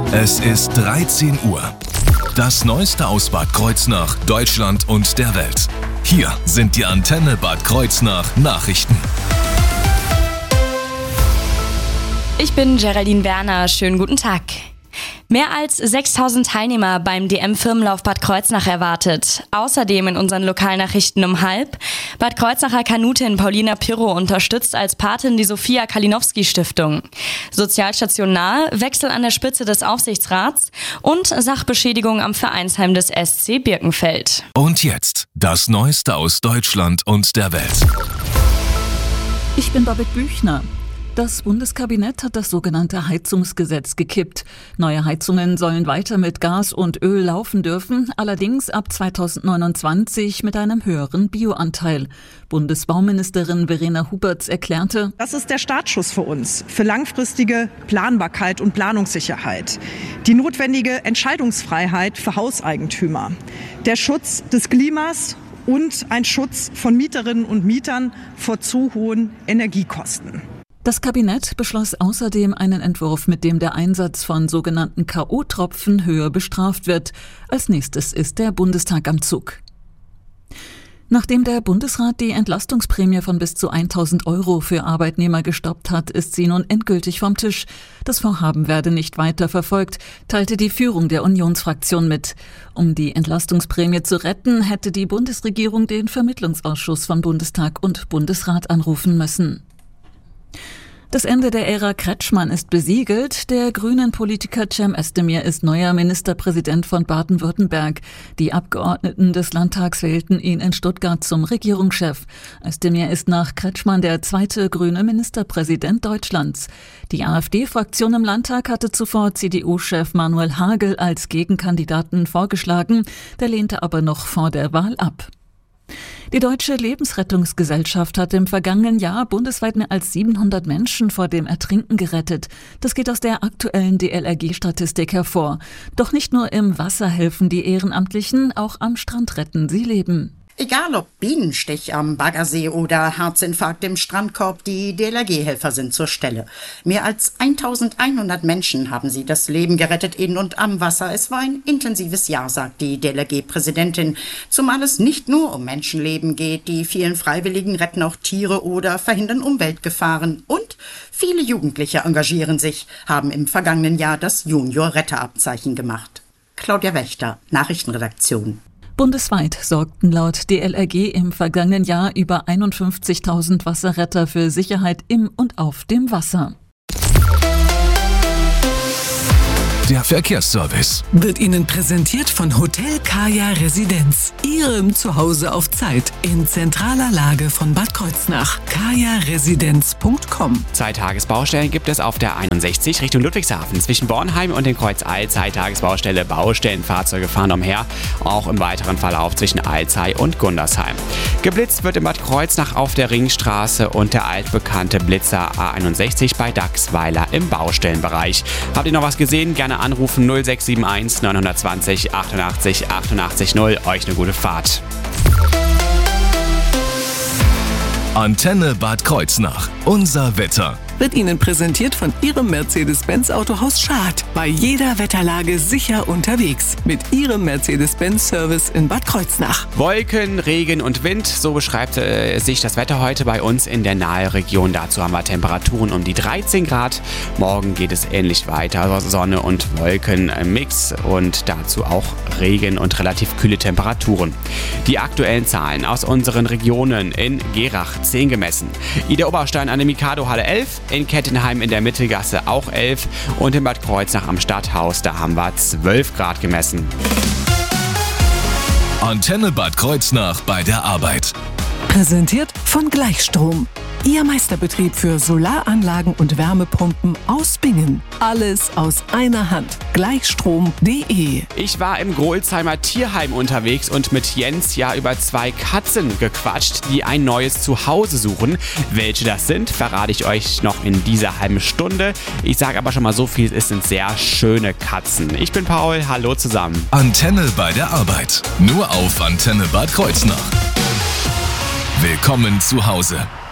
Es ist 13 Uhr. Das Neueste aus Bad Kreuznach, Deutschland und der Welt. Hier sind die Antenne Bad Kreuznach Nachrichten. Ich bin Geraldine Werner, schönen guten Tag. Mehr als 6.000 Teilnehmer beim DM-Firmenlauf Bad Kreuznach erwartet. Außerdem in unseren Lokalnachrichten um 12:30. Bad Kreuznacher Kanutin Paulina Pirro unterstützt als Patin die Sophia Kalinowski Stiftung. Sozialstation Nahe, Wechsel an der Spitze des Aufsichtsrats und Sachbeschädigung am Vereinsheim des SC Birkenfeld. Und jetzt das Neueste aus Deutschland und der Welt. Ich bin Babette Büchner. Das Bundeskabinett hat das sogenannte Heizungsgesetz gekippt. Neue Heizungen sollen weiter mit Gas und Öl laufen dürfen, allerdings ab 2029 mit einem höheren Bioanteil. Bundesbauministerin Verena Huberts erklärte: Das ist der Startschuss für uns, für langfristige Planbarkeit und Planungssicherheit. Die notwendige Entscheidungsfreiheit für Hauseigentümer. Der Schutz des Klimas und ein Schutz von Mieterinnen und Mietern vor zu hohen Energiekosten. Das Kabinett beschloss außerdem einen Entwurf, mit dem der Einsatz von sogenannten K.O.-Tropfen höher bestraft wird. Als nächstes ist der Bundestag am Zug. Nachdem der Bundesrat die Entlastungsprämie von bis zu 1.000 Euro für Arbeitnehmer gestoppt hat, ist sie nun endgültig vom Tisch. Das Vorhaben werde nicht weiter verfolgt, teilte die Führung der Unionsfraktion mit. Um die Entlastungsprämie zu retten, hätte die Bundesregierung den Vermittlungsausschuss von Bundestag und Bundesrat anrufen müssen. Das Ende der Ära Kretschmann ist besiegelt. Der grünen Politiker Cem Özdemir ist neuer Ministerpräsident von Baden-Württemberg. Die Abgeordneten des Landtags wählten ihn in Stuttgart zum Regierungschef. Özdemir ist nach Kretschmann der zweite grüne Ministerpräsident Deutschlands. Die AfD-Fraktion im Landtag hatte zuvor CDU-Chef Manuel Hagel als Gegenkandidaten vorgeschlagen. Der lehnte aber noch vor der Wahl ab. Die Deutsche Lebensrettungsgesellschaft hat im vergangenen Jahr bundesweit mehr als 700 Menschen vor dem Ertrinken gerettet. Das geht aus der aktuellen DLRG-Statistik hervor. Doch nicht nur im Wasser helfen die Ehrenamtlichen, auch am Strand retten sie Leben. Egal ob Bienenstich am Baggersee oder Herzinfarkt im Strandkorb, die DLRG-Helfer sind zur Stelle. Mehr als 1.100 Menschen haben sie das Leben gerettet in und am Wasser. Es war ein intensives Jahr, sagt die DLRG-Präsidentin. Zumal es nicht nur um Menschenleben geht. Die vielen Freiwilligen retten auch Tiere oder verhindern Umweltgefahren. Und viele Jugendliche engagieren sich, haben im vergangenen Jahr das Junior-Retterabzeichen gemacht. Claudia Wächter, Nachrichtenredaktion. Bundesweit sorgten laut DLRG im vergangenen Jahr über 51.000 Wasserretter für Sicherheit im und auf dem Wasser. Der Verkehrsservice wird Ihnen präsentiert von Hotel Kaya Residenz. Ihrem Zuhause auf Zeit in zentraler Lage von Bad Kreuznach. kajaresidenz.com. 2 Tagesbaustellen gibt es auf der 61 Richtung Ludwigshafen. Zwischen Bornheim und dem Kreuz Alzey Tagesbaustelle. Baustellenfahrzeuge fahren umher. Auch im weiteren Verlauf zwischen Alzey und Gundersheim. Geblitzt wird in Bad Kreuznach auf der Ringstraße und der altbekannte Blitzer A61 bei Dachsweiler im Baustellenbereich. Habt ihr noch was gesehen? Gerne anrufen 0671 920 88 88 0. Euch eine gute Fahrt. Antenne Bad Kreuznach. Unser Wetter. Wird Ihnen präsentiert von Ihrem Mercedes-Benz Autohaus Schad. Bei jeder Wetterlage sicher unterwegs. Mit Ihrem Mercedes-Benz-Service in Bad Kreuznach. Wolken, Regen und Wind, so beschreibt sich das Wetter heute bei uns in der Nahregion. Dazu haben wir Temperaturen um die 13 Grad. Morgen geht es ähnlich weiter. Sonne und Wolken Mix und dazu auch Regen und relativ kühle Temperaturen. Die aktuellen Zahlen aus unseren Regionen: in Gerach 10 gemessen, Ida Oberstein an der Mikado-Halle 11, in Kettenheim in der Mittelgasse auch 11 und in Bad Kreuznach am Stadthaus, da haben wir 12 Grad gemessen. Antenne Bad Kreuznach bei der Arbeit. Präsentiert von Gleichstrom. Ihr Meisterbetrieb für Solaranlagen und Wärmepumpen aus Bingen. Alles aus einer Hand. Gleichstrom.de. Ich war im Grolsheimer Tierheim unterwegs und mit Jens über 2 Katzen gequatscht, die ein neues Zuhause suchen. Welche das sind, verrate ich euch noch in dieser halben Stunde. Ich sage aber schon mal so viel, es sind sehr schöne Katzen. Ich bin Paul, hallo zusammen. Antenne bei der Arbeit. Nur auf Antenne Bad Kreuznach. Willkommen zu Hause.